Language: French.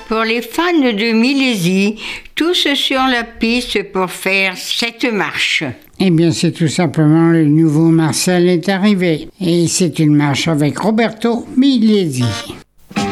pour les fans de Milesi, tous sur la piste pour faire cette marche. Eh bien, c'est tout simplement le nouveau Marcel est arrivé. Et c'est une marche avec Roberto Milesi.